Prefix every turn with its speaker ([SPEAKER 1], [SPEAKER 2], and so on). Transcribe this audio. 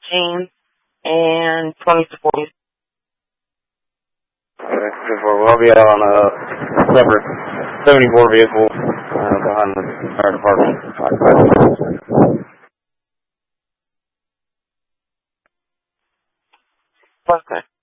[SPEAKER 1] 15 and 20 to 40.
[SPEAKER 2] I'll be out on a separate 74 vehicle behind the fire department.
[SPEAKER 1] Okay.